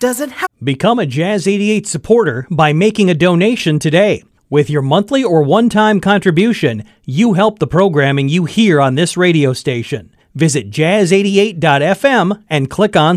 doesn't help. Become a Jazz 88 supporter by making a donation today. With your monthly or one-time contribution, you help the programming you hear on this radio station. Visit jazz88.fm and click on